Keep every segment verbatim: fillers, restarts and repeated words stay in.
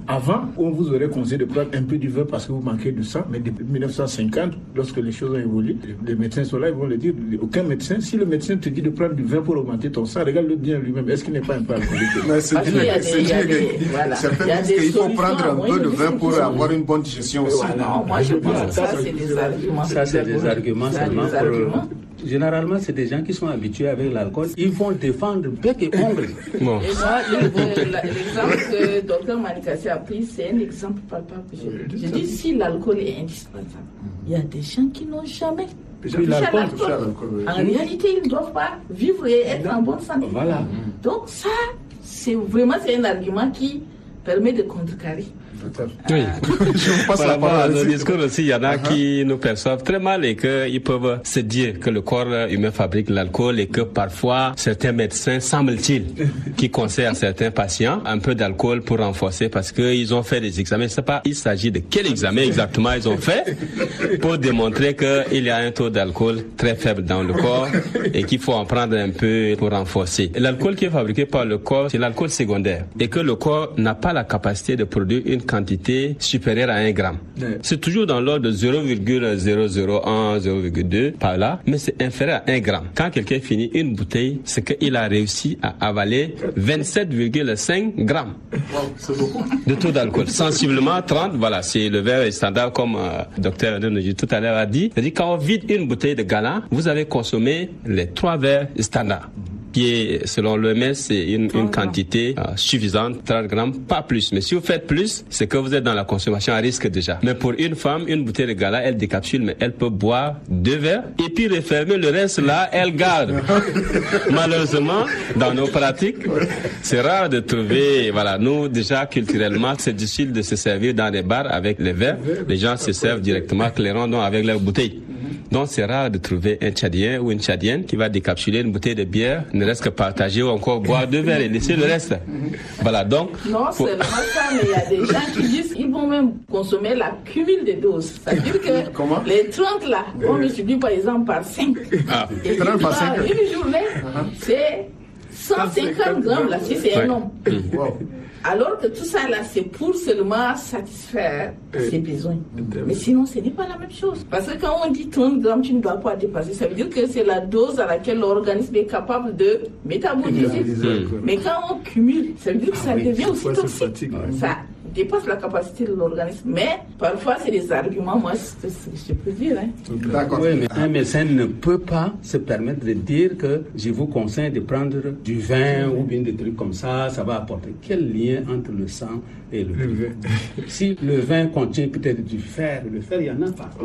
Avant, on vous aurait conseillé de prendre un peu du vin parce que vous manquez de sang, mais depuis dix-neuf cent cinquante, lorsque les choses ont évolué, les médecins sont là, ils vont le dire. Aucun médecin, si le médecin te dit de prendre du vin pour augmenter ton sang, regarde-le bien lui-même. Est-ce qu'il n'est pas un peu alcoolique? C'est Certains disent qu'il faut prendre un peu de vin pour avoir une bonne digestion aussi. Non, moi je pense que ça, c'est des arguments. Ça, c'est des arguments seulement pour... Généralement, c'est des gens qui sont habitués avec l'alcool. Ils vont défendre bec et ongle. Bon. Et moi, l'exemple que le docteur Manikassi a pris, c'est un exemple palpable. Je, je dis, si l'alcool est indispensable, il y a des gens qui n'ont jamais touché l'alcool. Oui. En réalité, ils ne doivent pas vivre et être en bonne santé. Voilà. Donc ça, c'est vraiment c'est un argument qui permet de contrecarrer. Oui. Par rapport à nos discours aussi, il y en a uh-huh. qui nous perçoivent très mal et qu'ils peuvent se dire que le corps humain fabrique l'alcool et que parfois certains médecins, semble-t-il, qui conseillent à certains patients un peu d'alcool pour renforcer parce qu'ils ont fait des examens. Je ne sais pas, il s'agit de quel examen exactement ils ont fait pour démontrer qu'il y a un taux d'alcool très faible dans le corps et qu'il faut en prendre un peu pour renforcer. L'alcool qui est fabriqué par le corps, c'est l'alcool secondaire et que le corps n'a pas la capacité de produire une quantité supérieure à un gramme. Ouais. C'est toujours dans l'ordre de zéro virgule zéro zéro un, zéro virgule deux par là, mais c'est inférieur à un gramme. Quand quelqu'un finit une bouteille, c'est qu'il a réussi à avaler vingt-sept virgule cinq grammes wow, de taux d'alcool. Sensiblement trente, voilà, c'est le verre standard comme euh, docteur Adenou tout à l'heure a dit. C'est-à-dire quand on vide une bouteille de Galant, vous avez consommé les trois verres standards, qui est, selon l'O M S, c'est une, une quantité euh, suffisante, trente grammes, pas plus. Mais si vous faites plus, c'est que vous êtes dans la consommation à risque déjà. Mais pour une femme, une bouteille de Galant, elle décapsule, mais elle peut boire deux verres et puis refermer le reste là, elle garde. Malheureusement, dans nos pratiques, c'est rare de trouver, voilà, nous, déjà, culturellement, c'est difficile de se servir dans des bars avec les verres. Les gens se servent directement clairement donc avec leur bouteille. Donc, c'est rare de trouver un Tchadien ou une Tchadienne qui va décapsuler une bouteille de bière, ne reste que partager ou encore boire deux verres et laisser le reste. Voilà, donc... Non, pour... c'est vraiment ça, mais il y a des gens qui disent qu'ils vont même consommer la cumule des doses. C'est-à-dire que Comment? les trente là, on multiplie par exemple par cinq. Ah, et trente par cinq. Une journée, uh-huh. c'est cent cinquante grammes là, si c'est ouais. un homme. Wow. Alors que tout ça là, c'est pour seulement satisfaire ses besoins. Mais sinon, ce n'est pas la même chose. Parce que quand on dit trente grammes, tu ne dois pas dépasser. Ça veut dire que c'est la dose à laquelle l'organisme est capable de métaboliser. Mais quand on cumule, ça veut dire que ça devient aussi toxique. Ça dépasse la capacité de l'organisme. Mais parfois, c'est des arguments, moi, je, je peux dire. Hein. D'accord. Oui, mais un médecin ne peut pas se permettre de dire que je vous conseille de prendre du vin ou bien des trucs comme ça, ça va apporter. Quel lien entre le sang et le vin? Si le vin contient peut-être du fer, le fer, il y en a pas.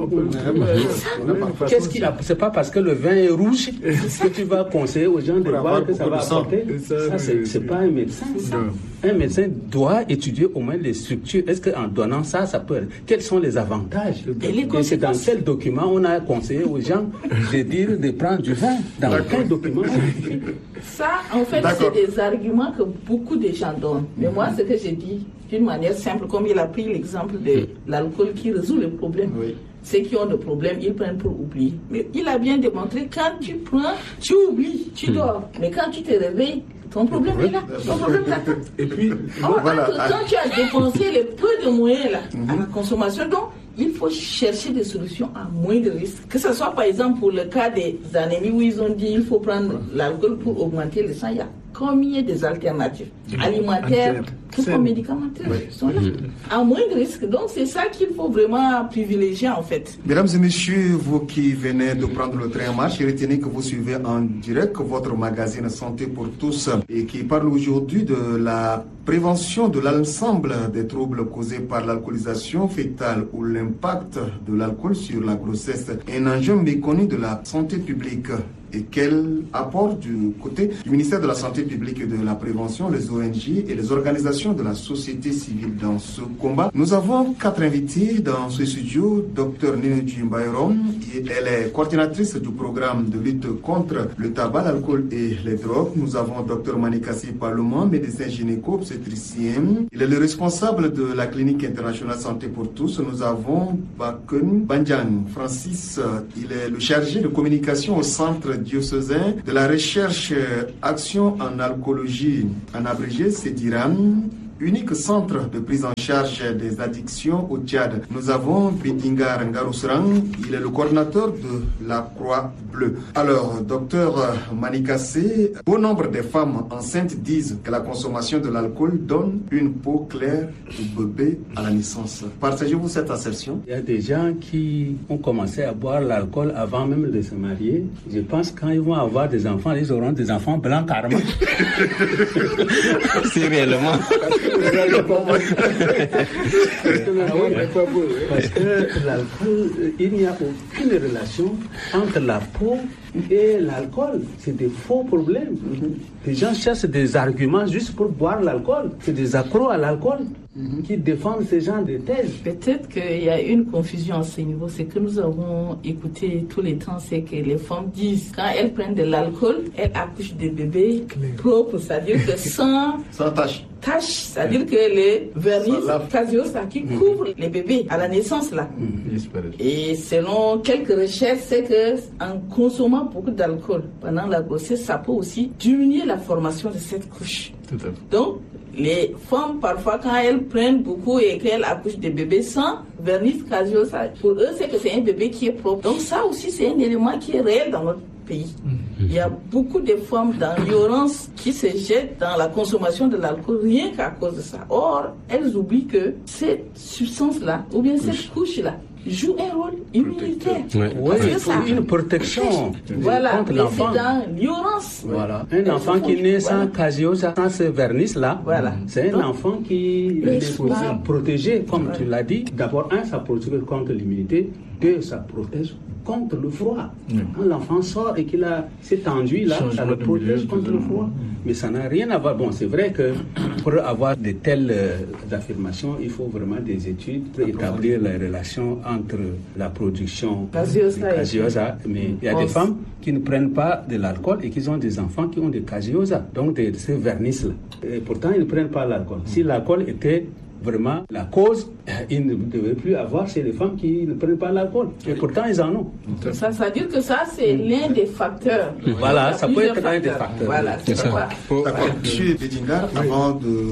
Qu'est-ce qu'il a? C'est pas parce que le vin est rouge que tu vas conseiller aux gens de boire que ça va apporter. Ça, c'est, c'est pas un médecin. Ça. Un médecin doit étudier au moins les structures. Est-ce qu'en donnant ça, ça peut... Quels sont les avantages? Et, les et c'est dans quel document on a conseillé aux gens de dire de prendre du vin? Dans quel document? Ça, en fait, D'accord. c'est des arguments que beaucoup de gens donnent. Mais moi, ce que j'ai dit, d'une manière simple, comme il a pris l'exemple de l'alcool qui résout le problème. Oui. Ceux qui ont des problèmes, ils prennent pour oublier. Mais il a bien démontré, quand tu prends, tu oublies, tu dors. Mais quand tu te réveilles, ton problème est là. Ton problème t'attend. Et puis, Or, voilà. quand tu as dépensé les peu de moyens là, mm-hmm. à la consommation, donc, il faut chercher des solutions à moins de risques. Que ce soit par exemple pour le cas des anémies où ils ont dit qu'il faut prendre l'alcool pour augmenter le sang, il y a combien des alternatives alimentaires, que sont médicamentaires oui. sont là, à moins de risques. Donc c'est ça qu'il faut vraiment privilégier en fait. Mesdames et messieurs, vous qui venez de prendre le train en marche, retenez que vous suivez en direct votre magazine Santé pour tous et qui parle aujourd'hui de la prévention de l'ensemble des troubles causés par l'alcoolisation fœtale ou l'impact de l'alcool sur la grossesse, un enjeu méconnu de la santé publique. Et quel apport du côté du ministère de la Santé publique et de la Prévention, les O N G et les organisations de la société civile dans ce combat. Nous avons quatre invités dans ce studio. Docteur Ninedji Mbayerom, elle est coordinatrice du programme de lutte contre le tabac, l'alcool et les drogues. Nous avons Docteur Manikassi Parlement, médecin gynéco-obstétricien. Il est le responsable de la clinique internationale Santé pour tous. Nous avons Bakun Bandian Francis, il est le chargé de communication au centre diocésain de la recherche action en alcoolologie, en abrégé, c'est D I R A M, unique centre de prise en charge des addictions au Tchad. Nous avons Bidingar Ngarousrang, il est le coordinateur de la Croix-Bleue. Alors, docteur Manikassé, bon nombre de femmes enceintes disent que la consommation de l'alcool donne une peau claire au bébé à la naissance. Partagez-vous cette assertion? Il y a des gens qui ont commencé à boire l'alcool avant même de se marier. Je pense que quand ils vont avoir des enfants, ils auront des enfants blancs carrément. C'est réellement. Parce que l'alcool, il n'y a aucune relation entre la peau et l'alcool. C'est des faux problèmes. Les gens cherchent des arguments juste pour boire l'alcool. C'est des accros à l'alcool mm-hmm. qui défendent ces gens de thèse. Peut-être qu'il y a une confusion à ce niveau. Ce que nous avons écouté tous les temps, c'est que les femmes disent quand elles prennent de l'alcool, elles accouchent des bébés propres, c'est-à-dire que sans, sans tache. Tache, c'est-à-dire que les vernis caseosa qui mm-hmm. couvrent les bébés à la naissance là. Mm-hmm. Et selon quelques recherches, c'est que en consommant beaucoup d'alcool pendant la grossesse, ça peut aussi diminuer la formation de cette couche. Tout à fait. Donc, les femmes, parfois, quand elles prennent beaucoup et qu'elles accouchent des bébés sans vernis caseosa, pour eux, c'est que c'est un bébé qui est propre. Donc, ça aussi, c'est un élément qui est réel dans notre pays. Mm-hmm. Il y a beaucoup de femmes dans l'ignorance qui se jettent dans la consommation de l'alcool rien qu'à cause de ça. Or, elles oublient que cette substance-là, ou bien cette couche-là, joue un rôle immunitaire. Oui, oui, ça, une protection voilà, contre l'enfant. C'est dans l'ignorance. Voilà. Un enfant qui naît sans voilà. caseosa, sans ce vernis-là, voilà. c'est un Donc, enfant qui est protégé, comme ouais. tu l'as dit. D'abord, un, ça protège contre l'immunité. Deux, ça protège contre le froid. Mm. Quand l'enfant sort et qu'il a cet enduit là, ça le protège contre le froid. Mm. Mais ça n'a rien à voir. Bon, c'est vrai que pour avoir de telles euh, affirmations, il faut vraiment des études pour établir la relation entre la production caseosa. Mais il y a des femmes qui ne prennent pas de l'alcool et qui ont des enfants qui ont des caseosa, donc de ce vernis-là. Et pourtant, ils ne prennent pas l'alcool. Si l'alcool était vraiment la cause, ils ne devaient plus avoir chez les femmes qui ne prennent pas l'alcool. Et pourtant, ils en ont. Ça, ça veut dire que ça, c'est l'un des facteurs. Voilà, ça peut être l'un des facteurs. Voilà, c'est ça. D'accord. Monsieur Bidingar, oui. avant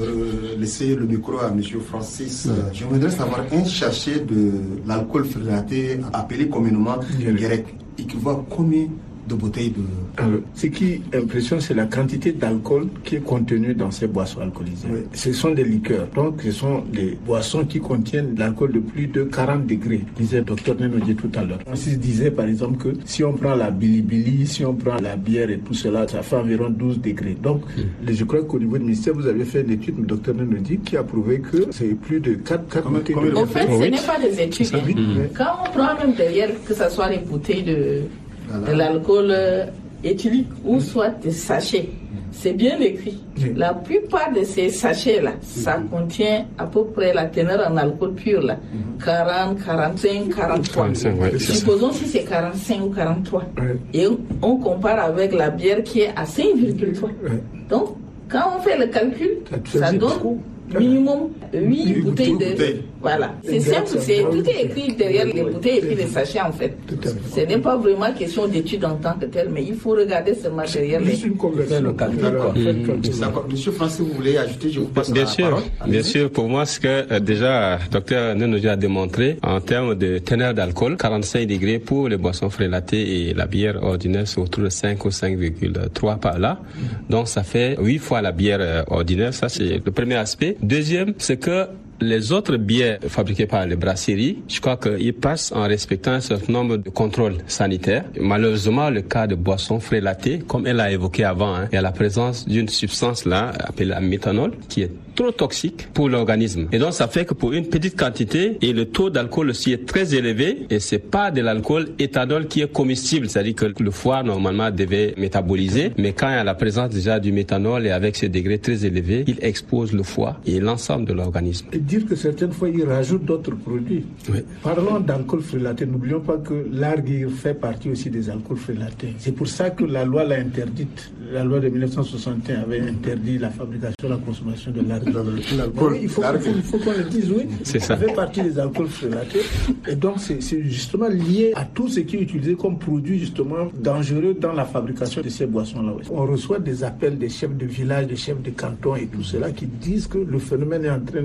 de laisser le micro à Monsieur Francis, oui. je voudrais savoir un sachet de l'alcool frelaté, appelé communément Guérec, équivaut à combien de bouteilles de... Alors, ce qui impressionne, c'est la quantité d'alcool qui est contenue dans ces boissons alcoolisées. Oui. Ce sont des liqueurs. Donc, ce sont des boissons qui contiennent de l'alcool de plus de quarante degrés, disait le docteur Nenodji tout à l'heure. Francis disait, par exemple, que si on prend la bilibili, si on prend la bière et tout cela, ça fait environ douze degrés. Donc, mmh. je crois qu'au niveau du ministère, vous avez fait une étude, le docteur Nenodji, qui a prouvé que c'est plus de quatre bouteilles de... En fait, ce n'est pas des études. Hein. Mmh. Quand on prend même derrière, que ce soit les bouteilles de... de l'alcool euh, éthylique ou soit des sachets. C'est bien écrit. Oui. La plupart de ces sachets-là, ça mm-hmm. contient à peu près la teneur en alcool pur, là, mm-hmm. quarante, quarante-cinq, quarante-trois. quarante-cinq, ouais, supposons si c'est quarante-cinq ou quarante-trois. Ouais. Et on, on compare avec la bière qui est à cinq virgule trois. Ouais. Donc, quand on fait le calcul, ça, ça donne beaucoup. Minimum huit bouteilles de... Bouteilles. Voilà. C'est simple, c'est, tout est écrit derrière les bouteilles et puis les sachets en fait. Ce n'est pas vraiment question d'études en tant que telle, mais il faut regarder seulement derrière les... Juste une conversion locale. D'accord. Monsieur Francis, vous voulez ajouter, je vous passe bien la sûr, parole. Bien sûr, pour moi, ce que euh, déjà docteur Nenodji a démontré en termes de teneur d'alcool, quarante-cinq degrés pour les boissons frélatées et la bière ordinaire, c'est autour de cinq ou cinq virgule trois par là. Donc ça fait huit fois la bière euh, ordinaire, ça c'est le premier aspect. Deuxième, c'est que les autres bières fabriquées par les brasseries, je crois qu'ils passent en respectant un certain nombre de contrôles sanitaires. Malheureusement, le cas de boissons frélatées, comme elle l'a évoqué avant, hein, il y a la présence d'une substance là, appelée la méthanol, qui est trop toxique pour l'organisme. Et donc, ça fait que pour une petite quantité, et le taux d'alcool aussi est très élevé, et c'est pas de l'alcool éthanol qui est comestible, c'est-à-dire que le foie, normalement, devait métaboliser, mais quand il y a la présence déjà du méthanol et avec ces degrés très élevés, il expose le foie et l'ensemble de l'organisme. Et dire que certaines fois, ils rajoutent d'autres produits. Oui. Parlons d'alcool frélaté. N'oublions pas que l'argue fait partie aussi des alcools frélatés. C'est pour ça que la loi l'a interdite. La loi de mille neuf cent soixante et un avait interdit la fabrication et la consommation de l'argue. Oui, il faut, faut, faut qu'on le dise, oui. C'est ça. Ça fait partie des alcools frélatés. Et donc, c'est, c'est justement lié à tout ce qui est utilisé comme produit justement dangereux dans la fabrication de ces boissons-là. On reçoit des appels des chefs de village, des chefs de canton et tout cela qui disent que le phénomène est en train de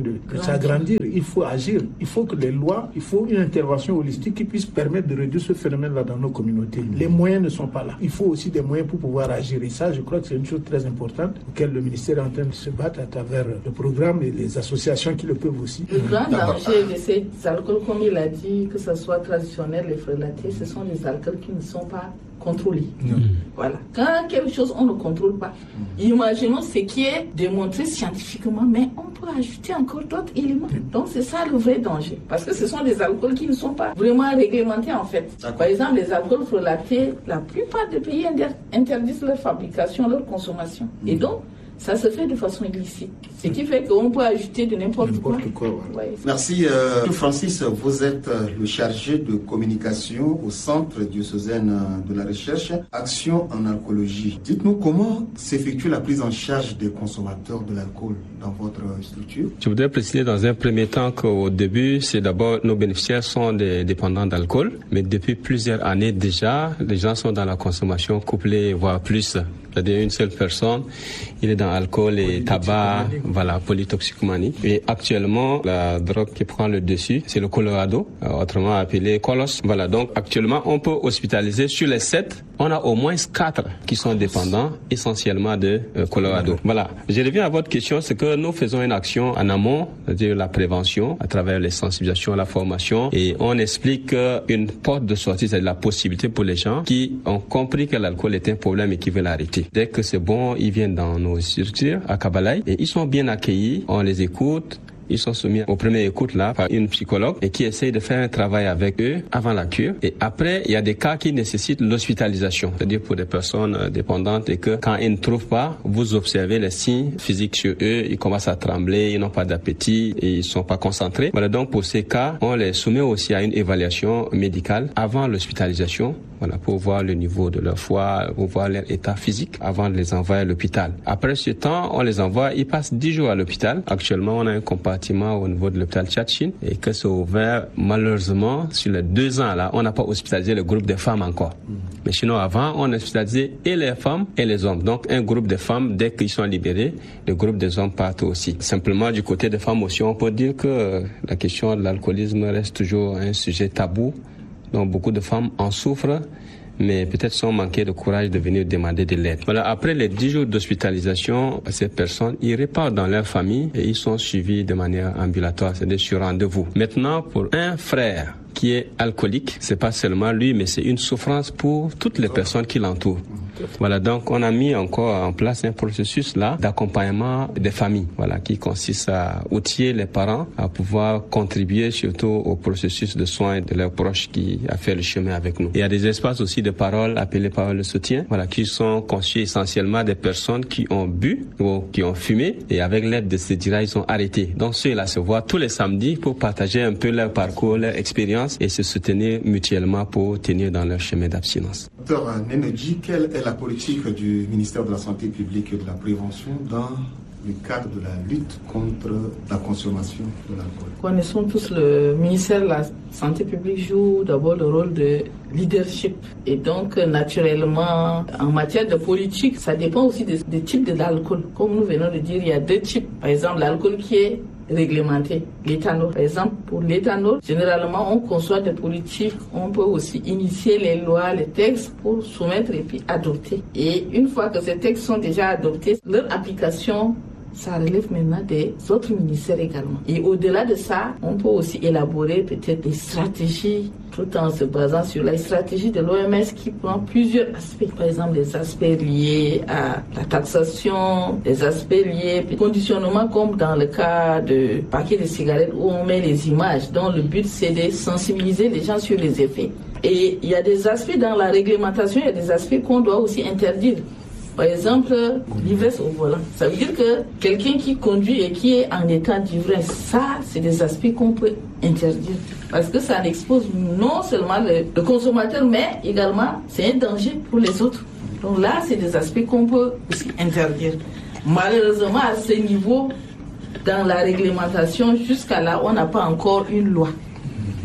s'agrandir, il faut agir. Il faut que les lois, il faut une intervention holistique qui puisse permettre de réduire ce phénomène-là dans nos communautés. Les moyens ne sont pas là. Il faut aussi des moyens pour pouvoir agir. Et ça, je crois que c'est une chose très importante auquel le ministère est en train de se battre à travers le programme et les associations qui le peuvent aussi. Le grand danger de ces alcools, comme il a dit, que ce soit traditionnel, les frelatés, ce sont des alcools qui ne sont pas contrôlés. Mmh. Voilà. Quand quelque chose on ne contrôle pas, mmh. imaginons ce qui est démontré scientifiquement, mais on peut ajouter encore d'autres éléments. Mmh. Donc c'est ça le vrai danger, parce que ce sont des alcools qui ne sont pas vraiment réglementés en fait. D'accord. Par exemple, les alcools frelatés, la plupart des pays interdisent leur fabrication, leur consommation. Mmh. Et donc ça se fait de façon illicite. Ce qui fait qu'on peut ajouter de n'importe, n'importe quoi. quoi ouais. Ouais. Merci. Euh, Francis, vous êtes le chargé de communication au Centre diocésain de la recherche Action en alcoolologie. Dites-nous comment s'effectue la prise en charge des consommateurs de l'alcool dans votre structure. Je voudrais préciser dans un premier temps qu'au début, c'est d'abord nos bénéficiaires sont des dépendants d'alcool, mais depuis plusieurs années déjà, les gens sont dans la consommation couplée, voire plus. C'est-à-dire une seule personne, il est dans alcool et tabac, voilà, polytoxicomanie. Et actuellement, la drogue qui prend le dessus, c'est le Colorado, autrement appelé Colos. Voilà, donc actuellement, on peut hospitaliser sur les sept, on a au moins quatre qui sont dépendants essentiellement de euh, Colorado. Voilà, je reviens à votre question, c'est que nous faisons une action en amont, c'est-à-dire la prévention, à travers les sensibilisations, la formation, et on explique une porte de sortie, c'est la possibilité pour les gens qui ont compris que l'alcool est un problème et qui veulent arrêter. Dès que c'est bon, ils viennent dans nos structures à Kabalaï et ils sont bien accueillis, on les écoute. Ils sont soumis aux premières écoutes là par une psychologue et qui essaye de faire un travail avec eux avant la cure. Et après, il y a des cas qui nécessitent l'hospitalisation, c'est-à-dire pour des personnes dépendantes et que quand ils ne trouvent pas, vous observez les signes physiques sur eux, ils commencent à trembler, ils n'ont pas d'appétit et ils sont pas concentrés. Voilà, donc pour ces cas, on les soumet aussi à une évaluation médicale avant l'hospitalisation. Voilà, pour voir le niveau de leur foie, pour voir leur état physique avant de les envoyer à l'hôpital. Après ce temps, on les envoie, ils passent dix jours à l'hôpital. Actuellement, on a un compartiment au niveau de l'hôpital Tchatchine et que c'est ouvert, malheureusement, sur les deux ans là, on n'a pas hospitalisé le groupe des femmes encore. Mmh. Mais sinon, avant, on a hospitalisé et les femmes et les hommes. Donc, un groupe de femmes, dès qu'ils sont libérés, le groupe des hommes part aussi. Simplement, du côté des femmes aussi, on peut dire que la question de l'alcoolisme reste toujours un sujet tabou. Donc beaucoup de femmes en souffrent, mais peut-être sont manquées de courage de venir demander de l'aide. Voilà, après les dix jours d'hospitalisation, ces personnes, ils repartent dans leur famille et ils sont suivis de manière ambulatoire, c'est-à-dire sur rendez-vous. Maintenant, pour un frère qui est alcoolique, c'est pas seulement lui, mais c'est une souffrance pour toutes les personnes qui l'entourent. Voilà, donc on a mis encore en place un processus là d'accompagnement des familles, voilà, qui consiste à outiller les parents à pouvoir contribuer surtout au processus de soins de leurs proches qui a fait le chemin avec nous. Il y a des espaces aussi de parole appelés paroles de soutien, voilà, qui sont conçus essentiellement des personnes qui ont bu ou qui ont fumé et avec l'aide de ces dira ils ont arrêté. Donc ceux-là se voient tous les samedis pour partager un peu leur parcours, leur expérience et se soutenir mutuellement pour tenir dans leur chemin d'abstinence. Docteur Nenedji, quelle est la politique du ministère de la Santé publique et de la Prévention dans le cadre de la lutte contre la consommation de l'alcool? Connaissons tous, le ministère de la Santé publique joue d'abord le rôle de leadership. Et donc, naturellement, en matière de politique, ça dépend aussi des, des types d'alcool. Comme nous venons de dire, il y a deux types. Par exemple, l'alcool qui est réglementé, l'éthanol. Par exemple, pour l'éthanol, généralement, on conçoit des politiques, on peut aussi initier les lois, les textes pour soumettre et puis adopter. Et une fois que ces textes sont déjà adoptés, leur application, ça relève maintenant des autres ministères également. Et au-delà de ça, on peut aussi élaborer peut-être des stratégies tout en se basant sur la stratégie de l'O M S qui prend plusieurs aspects. Par exemple, des aspects liés à la taxation, des aspects liés au conditionnement comme dans le cas de paquets de cigarettes où on met les images dont le but c'est de sensibiliser les gens sur les effets. Et il y a des aspects dans la réglementation, il y a des aspects qu'on doit aussi interdire. Par exemple, l'ivresse au volant. Ça veut dire que quelqu'un qui conduit et qui est en état d'ivresse, ça, c'est des aspects qu'on peut interdire. Parce que ça expose non seulement le, le consommateur, mais également, c'est un danger pour les autres. Donc là, c'est des aspects qu'on peut aussi interdire. Malheureusement, à ce niveau, dans la réglementation, jusqu'à là, on n'a pas encore une loi.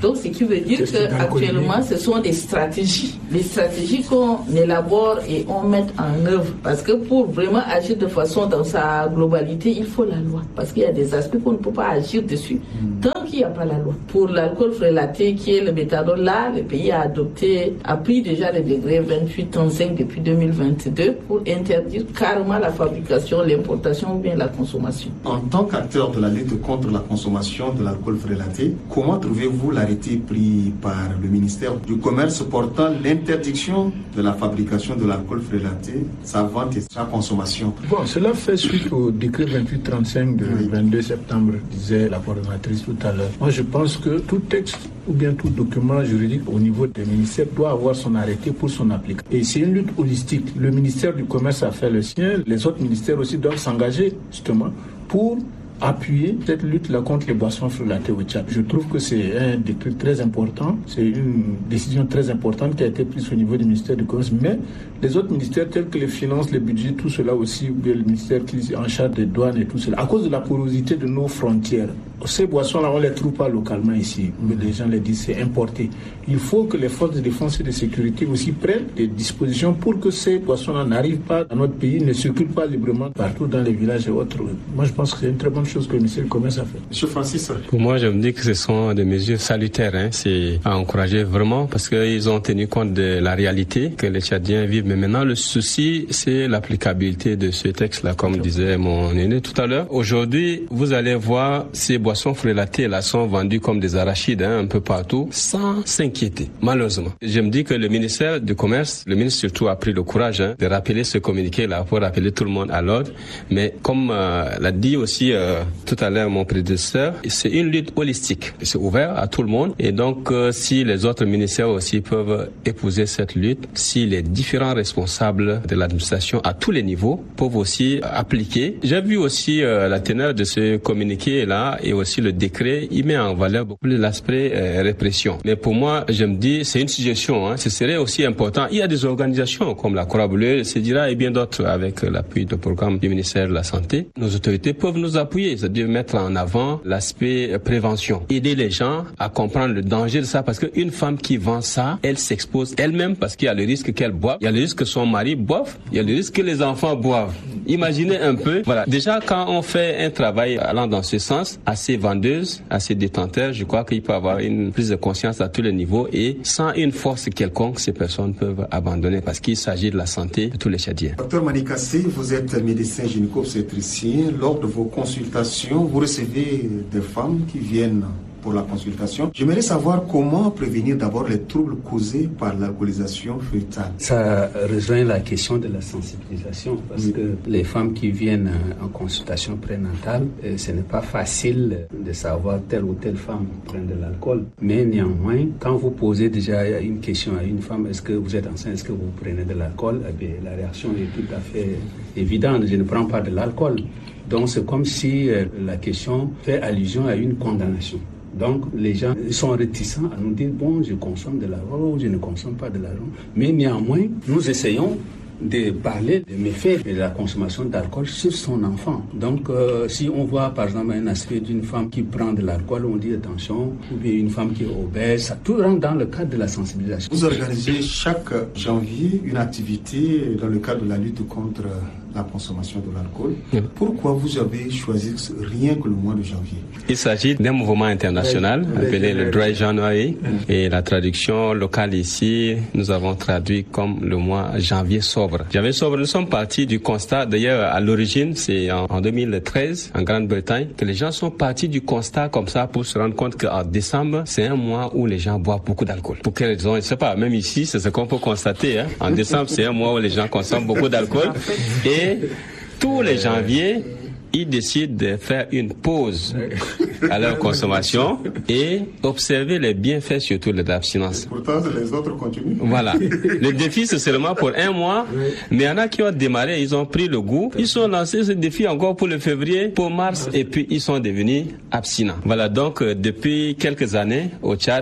Donc, ce qui veut dire qu'actuellement, ce sont des stratégies. Les stratégies qu'on élabore et on met en œuvre. Parce que pour vraiment agir de façon dans sa globalité, il faut la loi. Parce qu'il y a des aspects qu'on ne peut pas agir dessus tant qu'il n'y a pas la loi. Pour l'alcool frélaté, qui est le méthadone, là, le pays a adopté, a pris déjà le décret vingt-huit trente-cinq depuis deux mille vingt-deux pour interdire carrément la fabrication, l'importation ou bien la consommation. En tant qu'acteur de la lutte contre la consommation de l'alcool frélaté, comment trouvez-vous l'arrêté pris par le ministère du Commerce portant l'interdiction de la fabrication de l'alcool frélaté, sa vente et sa consommation? Bon, cela fait suite au décret vingt-huit trente-cinq de oui. vingt-deux septembre, disait la coordonnatrice tout à l'heure. Moi, je pense que tout texte ou bien tout document juridique au niveau des ministères doit avoir son arrêté pour son application. Et c'est une lutte holistique. Le ministère du Commerce a fait le sien, les autres ministères aussi doivent s'engager justement pour appuyer cette lutte-là contre les boissons frélatées au Tchad. Je trouve que c'est un décret très important, c'est une décision très importante qui a été prise au niveau du ministère du Commerce, mais les autres ministères tels que les finances, les budgets, tout cela aussi, ou bien le ministère qui est en charge des douanes et tout cela, à cause de la porosité de nos frontières, ces boissons-là, on ne les trouve pas localement ici, mais les gens les disent c'est importé. Il faut que les forces de défense et de sécurité aussi prennent des dispositions pour que ces boissons-là n'arrivent pas dans notre pays, ne circulent pas librement partout dans les villages et autres. Moi, je pense que c'est une très bonne chose que le ministère du Commerce a fait. Monsieur Francis. Pour moi, je me dis que ce sont des mesures salutaires. Hein. C'est à encourager vraiment parce qu'ils ont tenu compte de la réalité que les Tchadiens vivent. Mais maintenant, le souci, c'est l'applicabilité de ce texte-là, comme disait mon aîné tout à l'heure. Aujourd'hui, vous allez voir ces boissons frélatées là sont vendues comme des arachides hein, un peu partout, sans s'inquiéter, malheureusement. Je me dis que le ministère du Commerce, le ministre surtout a pris le courage hein, de rappeler ce communiqué-là pour rappeler tout le monde à l'ordre. Mais comme euh, l'a dit aussi euh, tout à l'heure mon prédécesseur, c'est une lutte holistique. C'est ouvert à tout le monde. Et donc, euh, si les autres ministères aussi peuvent épouser cette lutte, si les différents responsables de l'administration à tous les niveaux peuvent aussi appliquer. J'ai vu aussi euh, la teneur de ce communiqué-là et aussi le décret, il met en valeur beaucoup l'aspect euh, répression. Mais pour moi, je me dis, c'est une suggestion. Hein, ce serait aussi important. Il y a des organisations comme la Croix-Bleue, le CEDIRA et bien d'autres avec l'appui du programme du ministère de la Santé. Nos autorités peuvent nous appuyer, c'est-à-dire mettre en avant l'aspect prévention. Aider les gens à comprendre le danger de ça parce qu'une femme qui vend ça, elle s'expose elle-même parce qu'il y a le risque qu'elle boive, il y a le risque que son mari boive, il y a le risque que les enfants boivent. Imaginez un peu. Voilà. Déjà, quand on fait un travail allant dans ce sens, à ces vendeuses, à ces détenteurs, je crois qu'il peut y avoir une prise de conscience à tous les niveaux et sans une force quelconque, ces personnes peuvent abandonner parce qu'il s'agit de la santé de tous les Tchadiens. Docteur Manikassé, vous êtes médecin gynéco-obstétricien. Lors de vos consultations, vous recevez des femmes qui viennent pour la consultation. J'aimerais savoir comment prévenir d'abord les troubles causés par l'alcoolisation fœtale. Ça rejoint la question de la sensibilisation parce oui. que les femmes qui viennent en consultation prénatale, ce n'est pas facile de savoir telle ou telle femme prend de l'alcool. Mais néanmoins, quand vous posez déjà une question à une femme, est-ce que vous êtes enceinte, est-ce que vous prenez de l'alcool, eh bien, la réaction est tout à fait évidente. Je ne prends pas de l'alcool. Donc c'est comme si euh, la question fait allusion à une condamnation. Donc, les gens sont réticents à nous dire, bon, je consomme de l'alcool ou je ne consomme pas de l'alcool. Mais néanmoins, nous essayons de parler des méfaits de la consommation d'alcool sur son enfant. Donc, euh, si on voit, par exemple, un aspect d'une femme qui prend de l'alcool, on dit attention, ou bien une femme qui est obèse, ça tout rentre dans le cadre de la sensibilisation. Vous organisez chaque janvier une activité dans le cadre de la lutte contre la consommation de l'alcool. Oui. Pourquoi vous avez choisi rien que le mois de janvier? Il s'agit d'un mouvement international oui. appelé oui. le Dry January oui. et la traduction locale ici, nous avons traduit comme le mois janvier sobre. Janvier sobre, nous sommes partis du constat, d'ailleurs à l'origine, c'est en, en deux mille treize, en Grande-Bretagne, que les gens sont partis du constat comme ça pour se rendre compte qu'en décembre, c'est un mois où les gens boivent beaucoup d'alcool. Pour quelle raison? Je ne sais pas, même ici, c'est ce qu'on peut constater. Hein. En décembre, c'est un mois où les gens consomment beaucoup d'alcool. Et tous les janviers, ils décident de faire une pause à leur consommation et observer les bienfaits, surtout de l'abstinence. Pourtant, les autres continuent. Voilà. Le défi, c'est seulement pour un mois, mais il y en a qui ont démarré, ils ont pris le goût. Ils sont lancés ce défi encore pour le février, pour mars, et puis ils sont devenus abstinents. Voilà, donc, depuis quelques années, au Tchad,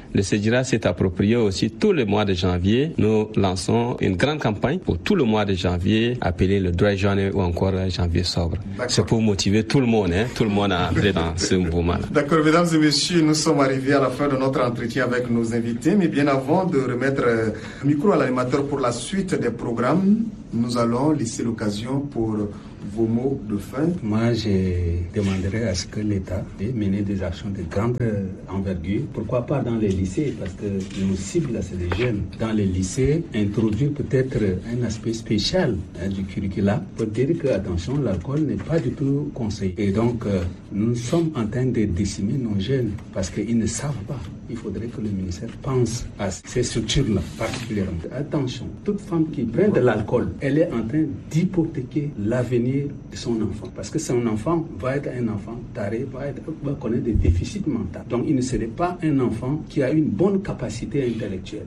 le Sedira s'est approprié aussi tout le mois de janvier. Nous lançons une grande campagne pour tout le mois de janvier, appelée le Dry January ou encore janvier sobre. D'accord. C'est pour motiver tout le monde, hein, tout le monde à entrer dans ce mouvement-là. D'accord, mesdames et messieurs, nous sommes arrivés à la fin de notre entretien avec nos invités, mais bien avant de remettre le micro à l'animateur pour la suite des programmes, nous allons laisser l'occasion pour vos mots de fin. Moi, je demanderais à ce que l'État mène des actions de grande envergure. Pourquoi pas dans les lycées? Parce que nos cibles, c'est les jeunes. Dans les lycées, introduire peut-être un aspect spécial hein, du curricula pour dire que, attention, l'alcool n'est pas du tout conseillé. Et donc, euh, nous sommes en train de décimer nos jeunes parce qu'ils ne savent pas. Il faudrait que le ministère pense à ces structures-là particulièrement. Attention, toute femme qui prend de l'alcool, elle est en train d'hypothéquer l'avenir de son enfant. Parce que son enfant va être un enfant taré, va, être, va connaître des déficits mentaux. Donc il ne serait pas un enfant qui a une bonne capacité intellectuelle.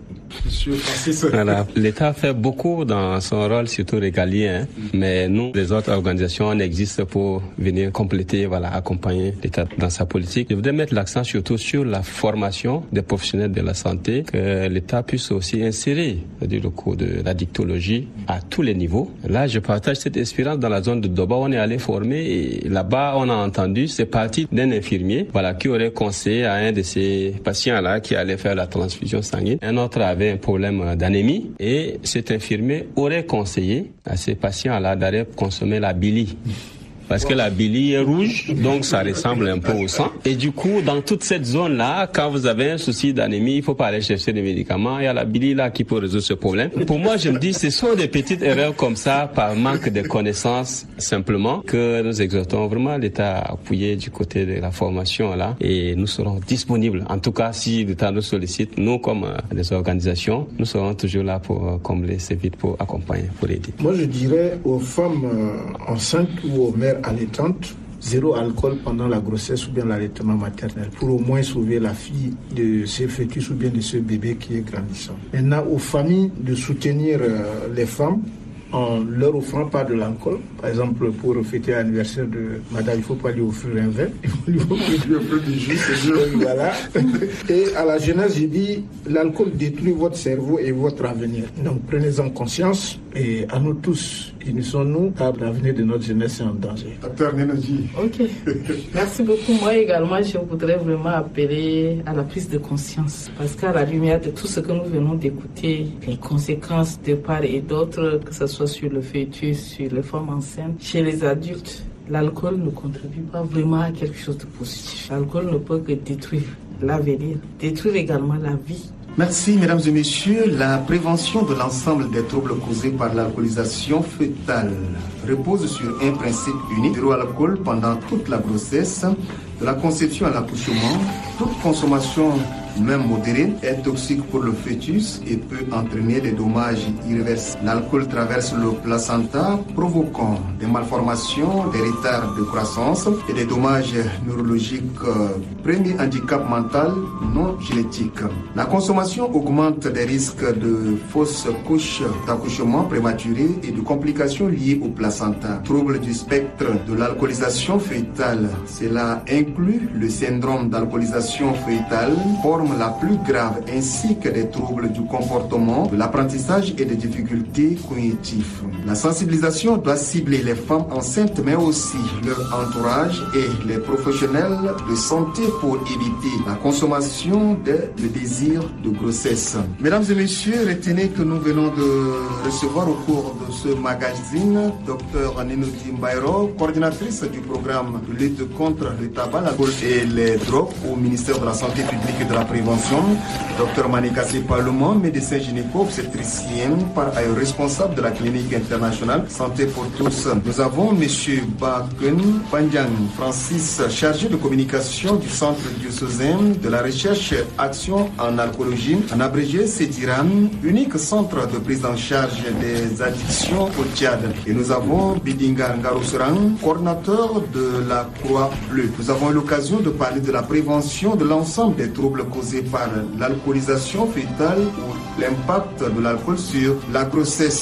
Voilà. L'État fait beaucoup dans son rôle, surtout régalien, hein. Mm. Mais nous, les autres organisations, on existe pour venir compléter, voilà, accompagner l'État dans sa politique. Je voudrais mettre l'accent surtout sur la formation des professionnels de la santé, que l'État puisse aussi insérer le cours de la dictologie à tous les niveaux. Là, je partage cette expérience dans la zone de Doba. On est allé former et là-bas, on a entendu, c'est parti d'un infirmier, voilà, qui aurait conseillé à un de ces patients-là qui allait faire la transfusion sanguine. Un autre avait un problème d'anémie et cet infirmier aurait conseillé à ces patients-là d'aller consommer la bili. Parce que la bili est rouge, donc ça ressemble un peu au sang. Et du coup, dans toute cette zone-là, quand vous avez un souci d'anémie, il faut pas aller chercher des médicaments. Il y a la bili là qui peut résoudre ce problème. Pour moi, je me dis, ce sont des petites erreurs comme ça, par manque de connaissances, simplement, que nous exhortons vraiment l'État à appuyer du côté de la formation là. Et nous serons disponibles. En tout cas, si l'État nous sollicite, nous comme euh, des organisations, nous serons toujours là pour euh, combler ces vides, pour accompagner, pour aider. Moi, je dirais aux femmes euh, enceintes ou aux mères allaitantes, zéro alcool pendant la grossesse ou bien l'allaitement maternel, pour au moins sauver la fille de ce fœtus ou bien de ce bébé qui est grandissant. Maintenant, aux familles de soutenir euh, les femmes en leur offrant pas de l'alcool. Par exemple, pour fêter l'anniversaire de madame, il ne faut pas lui offrir un verre, il faut lui offrir du jus, c'est sûr. Voilà. Et à la jeunesse, j'ai dit, l'alcool détruit votre cerveau et votre avenir. Donc prenez-en conscience et à nous tous, unissons-nous car l'avenir de notre jeunesse est en danger. Docteur Nénoji. Ok. Merci beaucoup. Moi également, je voudrais vraiment appeler à la prise de conscience. Parce qu'à la lumière de tout ce que nous venons d'écouter, les conséquences de part et d'autre, que ce soit sur le fœtus, sur les femmes enceintes, chez les adultes, l'alcool ne contribue pas vraiment à quelque chose de positif. L'alcool ne peut que détruire l'avenir, détruire également la vie. Merci, mesdames et messieurs. La prévention de l'ensemble des troubles causés par l'alcoolisation fœtale repose sur un principe unique, zéro alcool pendant toute la grossesse, de la conception à l'accouchement. Toute consommation, même modérée, est toxique pour le fœtus et peut entraîner des dommages irréversibles. L'alcool traverse le placenta, provoquant des malformations, des retards de croissance et des dommages neurologiques. Premier handicap mental non génétique. La consommation augmente des risques de fausses couches d'accouchement prématuré et de complications liées au placenta. Troubles du spectre de l'alcoolisation fœtale. Cela inclut le syndrome d'alcoolisation fœtale, forme la plus grave, ainsi que des troubles du comportement, de l'apprentissage et des difficultés cognitives. La sensibilisation doit cibler les femmes enceintes, mais aussi leur entourage et les professionnels de santé pour éviter la consommation de le désir de grossesse. Mesdames et messieurs, retenez que nous venons de recevoir au cours de ce magazine Docteur Nénoji Mbaïro, coordinatrice du programme de lutte contre le tabac, l'alcool et les drogues au ministère de la Santé publique et de la Prévention. Docteur Manikassi Parlement, médecin gynéco-obstétricien, par ailleurs responsable de la clinique internationale Santé pour tous. Nous avons M. Baken Pandiang Francis, chargé de communication du Centre diocésain de la recherche action en alcoolologie, en abrégé CEDIRAM, unique centre de prise en charge des addictions au Tchad. Et nous avons Bidinga Ngaroussran, coordinateur de la Croix-Bleue. Nous avons eu l'occasion de parler de la prévention de l'ensemble des troubles causés par l'alcoolisation fœtale ou l'impact de l'alcool sur la grossesse.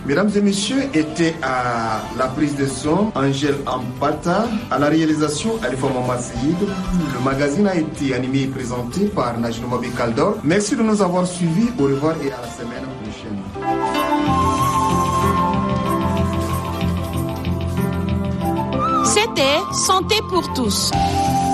Mesdames et messieurs, était à la prise de son Angèle Ampata, à la réalisation Alifa Mohamed Seyid. Le magazine a été animé et présenté par Najino Mabi Kaldor. Merci de nous avoir suivis. Au revoir et à la semaine prochaine. C'était Santé pour tous.